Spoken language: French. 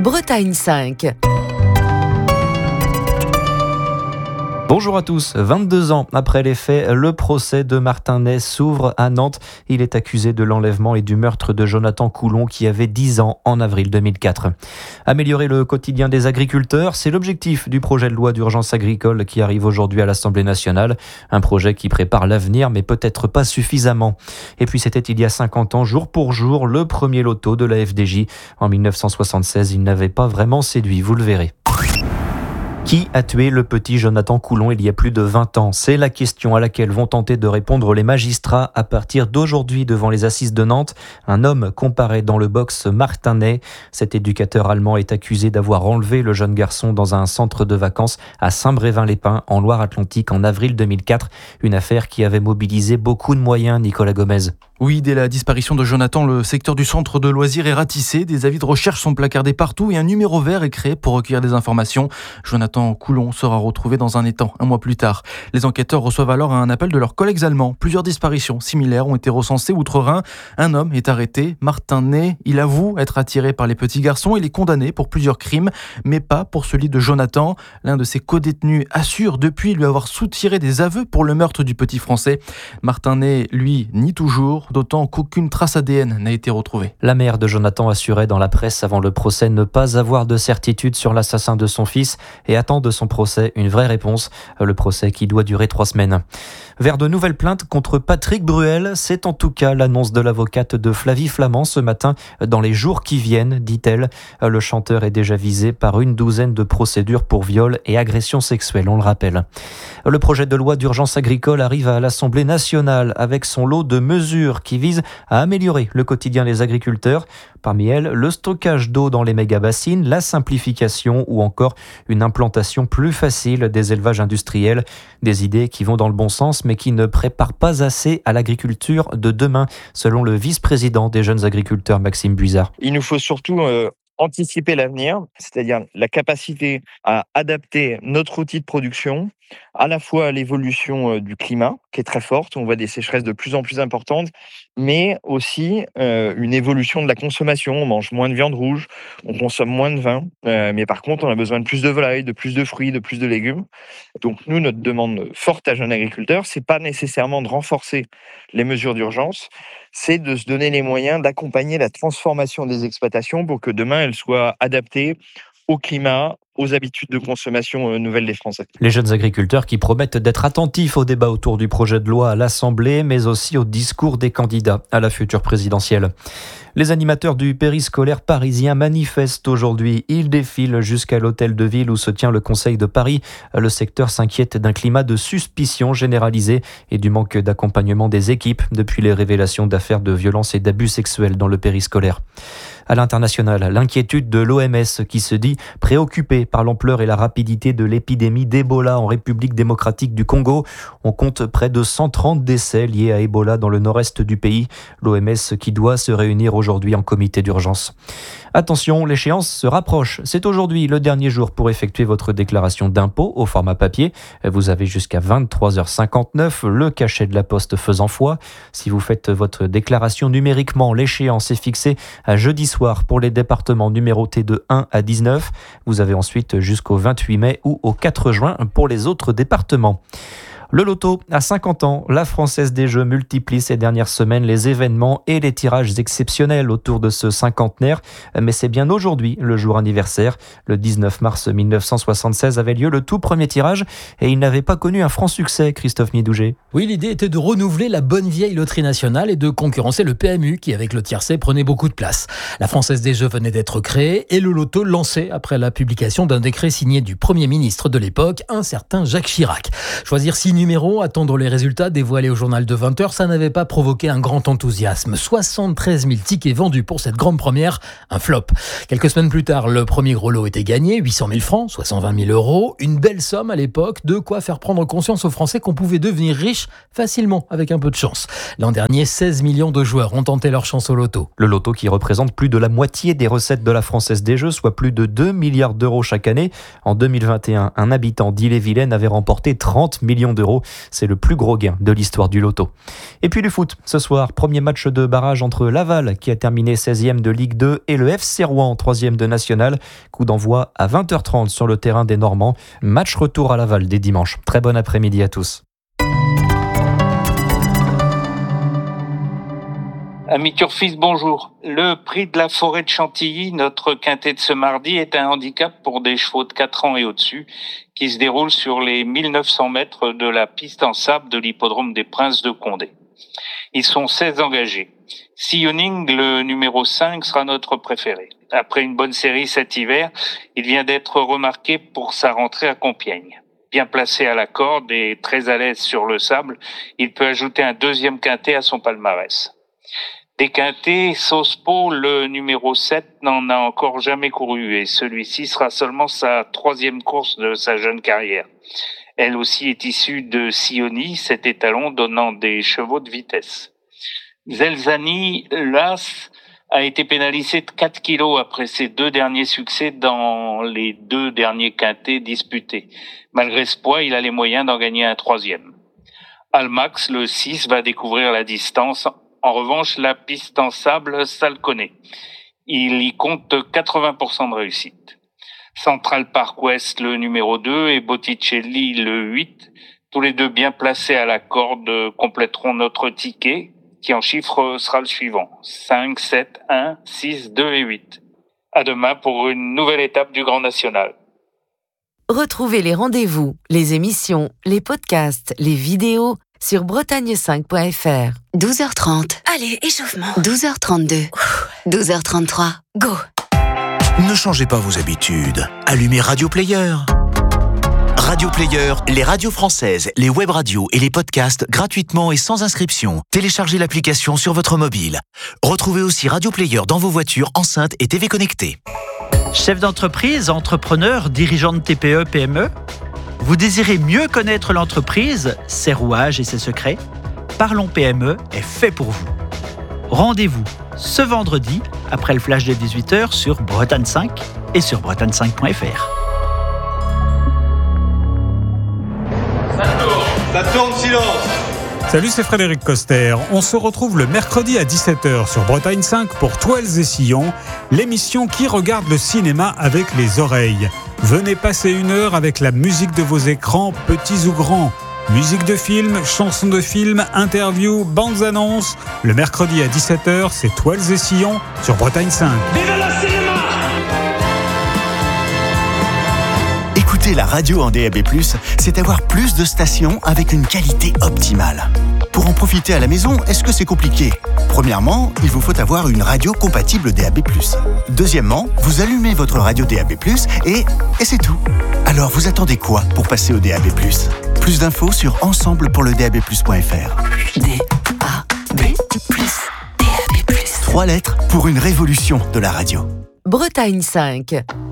Bretagne 5. Bonjour à tous. 22 ans après les faits, le procès de Martin Ney s'ouvre à Nantes. Il est accusé de l'enlèvement et du meurtre de Jonathan Coulon qui avait 10 ans en avril 2004. Améliorer le quotidien des agriculteurs, c'est l'objectif du projet de loi d'urgence agricole qui arrive aujourd'hui à l'Assemblée nationale. Un projet qui prépare l'avenir mais peut-être pas suffisamment. Et puis c'était il y a 50 ans, jour pour jour, le premier loto de la FDJ. En 1976, il n'avait pas vraiment séduit, vous le verrez. Qui a tué le petit Jonathan Coulon il y a plus de 20 ans ? C'est la question à laquelle vont tenter de répondre les magistrats à partir d'aujourd'hui devant les assises de Nantes. Un homme comparaît dans le box Martin Ney. Cet éducateur allemand est accusé d'avoir enlevé le jeune garçon dans un centre de vacances à Saint-Brévin-les-Pins en Loire-Atlantique en avril 2004. Une affaire qui avait mobilisé beaucoup de moyens, Nicolas Gomez. Oui, dès la disparition de Jonathan, le secteur du centre de loisirs est ratissé. Des avis de recherche sont placardés partout et un numéro vert est créé pour recueillir des informations. Jonathan Coulon sera retrouvé dans un étang un mois plus tard. Les enquêteurs reçoivent alors un appel de leurs collègues allemands. Plusieurs disparitions similaires ont été recensées outre-Rhin. Un homme est arrêté, Martin Ney. Il avoue être attiré par les petits garçons. Il est condamné pour plusieurs crimes, mais pas pour celui de Jonathan. L'un de ses codétenus assure depuis lui avoir soutiré des aveux pour le meurtre du petit Français. Martin Ney, lui, nie toujours, d'autant qu'aucune trace ADN n'a été retrouvée. La mère de Jonathan assurait dans la presse avant le procès ne pas avoir de certitude sur l'assassin de son fils et attend de son procès une vraie réponse. Le procès qui doit durer 3 semaines. Vers de nouvelles plaintes contre Patrick Bruel, c'est en tout cas l'annonce de l'avocate de Flavie Flament ce matin. Dans les jours qui viennent, dit-elle, le chanteur est déjà visé par une douzaine de procédures pour viol et agression sexuelle, on le rappelle. Le projet de loi d'urgence agricole arrive à l'Assemblée nationale avec son lot de mesures qui visent à améliorer le quotidien des agriculteurs. Parmi elles, le stockage d'eau dans les méga-bassines, la simplification ou encore une implantation plus facile des élevages industriels. Des idées qui vont dans le bon sens mais qui ne préparent pas assez à l'agriculture de demain, selon le vice-président des jeunes agriculteurs, Maxime Buizard. Il nous faut surtout anticiper l'avenir, c'est-à-dire la capacité à adapter notre outil de production à la fois à l'évolution du climat, qui est très forte, on voit des sécheresses de plus en plus importantes, mais aussi une évolution de la consommation. On mange moins de viande rouge, on consomme moins de vin, mais par contre, on a besoin de plus de volailles, de plus de fruits, de plus de légumes. Donc nous, notre demande forte à jeunes agriculteurs, c'est pas nécessairement de renforcer les mesures d'urgence, c'est de se donner les moyens d'accompagner la transformation des exploitations pour que demain, elles soient adaptées au climat, aux habitudes de consommation nouvelles des Français. Les jeunes agriculteurs qui promettent d'être attentifs au débat autour du projet de loi à l'Assemblée, mais aussi au discours des candidats à la future présidentielle. Les animateurs du périscolaire parisien manifestent aujourd'hui. Ils défilent jusqu'à l'hôtel de ville où se tient le Conseil de Paris. Le secteur s'inquiète d'un climat de suspicion généralisé et du manque d'accompagnement des équipes depuis les révélations d'affaires de violence et d'abus sexuels dans le périscolaire. À l'international, l'inquiétude de l'OMS qui se dit préoccupée par l'ampleur et la rapidité de l'épidémie d'Ebola en République démocratique du Congo. On compte près de 130 décès liés à Ebola dans le nord-est du pays. L'OMS qui doit se réunir aujourd'hui en comité d'urgence. Attention, l'échéance se rapproche. C'est aujourd'hui le dernier jour pour effectuer votre déclaration d'impôt au format papier. Vous avez jusqu'à 23h59, le cachet de la poste faisant foi. Si vous faites votre déclaration numériquement, l'échéance est fixée à jeudi soir pour les départements numérotés de 1 à 19. Vous avez ensuite jusqu'au 28 mai ou au 4 juin pour les autres départements. Le loto, à 50 ans, la Française des Jeux multiplie ces dernières semaines les événements et les tirages exceptionnels autour de ce cinquantenaire. Mais c'est bien aujourd'hui le jour anniversaire. Le 19 mars 1976 avait lieu le tout premier tirage et il n'avait pas connu un franc succès, Christophe Nidouget. Oui, l'idée était de renouveler la bonne vieille loterie nationale et de concurrencer le PMU qui, avec le tiercé, prenait beaucoup de place. La Française des Jeux venait d'être créée et le loto lancé après la publication d'un décret signé du Premier ministre de l'époque, un certain Jacques Chirac. Choisir 6 numéros, attendre les résultats dévoilés au journal de 20h, ça n'avait pas provoqué un grand enthousiasme. 73 000 tickets vendus pour cette grande première, un flop. Quelques semaines plus tard, le premier gros lot était gagné, 800 000 francs, soit 120 000 euros. Une belle somme à l'époque, de quoi faire prendre conscience aux Français qu'on pouvait devenir riche facilement avec un peu de chance. L'an dernier, 16 millions de joueurs ont tenté leur chance au loto. Le loto qui représente plus de la moitié des recettes de la Française des Jeux, soit plus de 2 milliards d'euros chaque année. En 2021, un habitant d'Ille-et-Vilaine avait remporté 30 millions d'euros. €. C'est le plus gros gain de l'histoire du loto. Et puis du foot. Ce soir, premier match de barrage entre Laval, qui a terminé 16e de Ligue 2, et le FC Rouen, 3e de National. Coup d'envoi à 20h30 sur le terrain des Normands. Match retour à Laval dès dimanche. Très bon après-midi à tous. Amis Turfistes, bonjour. Le prix de la forêt de Chantilly, notre quintet de ce mardi, est un handicap pour des chevaux de 4 ans et au-dessus qui se déroule sur les 1900 mètres de la piste en sable de l'hippodrome des Princes de Condé. Ils sont 16 engagés. Sioning, le numéro 5, sera notre préféré. Après une bonne série cet hiver, il vient d'être remarqué pour sa rentrée à Compiègne. Bien placé à la corde et très à l'aise sur le sable, il peut ajouter un deuxième quintet à son palmarès. Des quintets, Sospo, le numéro 7, n'en a encore jamais couru et celui-ci sera seulement sa 3e course de sa jeune carrière. Elle aussi est issue de Sioni, cet étalon donnant des chevaux de vitesse. Zelzani, l'As, a été pénalisé de 4 kilos après ses 2 derniers succès dans les 2 derniers quintets disputés. Malgré ce poids, il a les moyens d'en gagner un 3e. Almax, le 6, va découvrir la distance. En revanche, la piste en sable, ça le connaît. Il y compte 80% de réussite. Central Park West, le numéro 2, et Botticelli, le 8, tous les deux bien placés à la corde, compléteront notre ticket, qui en chiffre sera le suivant. 5, 7, 1, 6, 2 et 8. À demain pour une nouvelle étape du Grand National. Retrouvez les rendez-vous, les émissions, les podcasts, les vidéos sur bretagne5.fr. 12h30. Allez, échauffement. 12h32. 12h33. Go. Ne changez pas vos habitudes. Allumez Radio Player. Radio Player, les radios françaises, les web radios et les podcasts gratuitement et sans inscription. Téléchargez l'application sur votre mobile. Retrouvez aussi Radio Player dans vos voitures, enceintes et TV connectées. Chef d'entreprise, entrepreneur, dirigeant de TPE, PME, vous désirez mieux connaître l'entreprise, ses rouages et ses secrets? Parlons PME est fait pour vous. Rendez-vous ce vendredi, après le flash de 18h sur Bretagne 5 et sur bretagne5.fr. Ça tourne, silence. Salut, c'est Frédéric Coster. On se retrouve le mercredi à 17h sur Bretagne 5 pour Toiles et Sillons, l'émission qui regarde le cinéma avec les oreilles. Venez passer une heure avec la musique de vos écrans, petits ou grands. Musique de film, chansons de film, interviews, bandes annonces. Le mercredi à 17h, c'est Toiles et Sillons sur Bretagne 5. Vive le cinéma! Écouter la radio en DAB+, c'est avoir plus de stations avec une qualité optimale. Pour en profiter à la maison, est-ce que c'est compliqué ? Premièrement, il vous faut avoir une radio compatible DAB+. Deuxièmement, vous allumez votre radio DAB+, et c'est tout. Alors vous attendez quoi pour passer au DAB+? Plus d'infos sur ensemblepourledab+.fr. DAB+. 3 lettres pour une révolution de la radio. Bretagne 5.